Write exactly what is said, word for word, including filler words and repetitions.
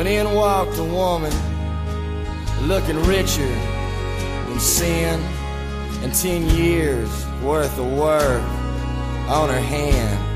when in walked a woman, looking richer than sin, and ten years worth of work on her hand.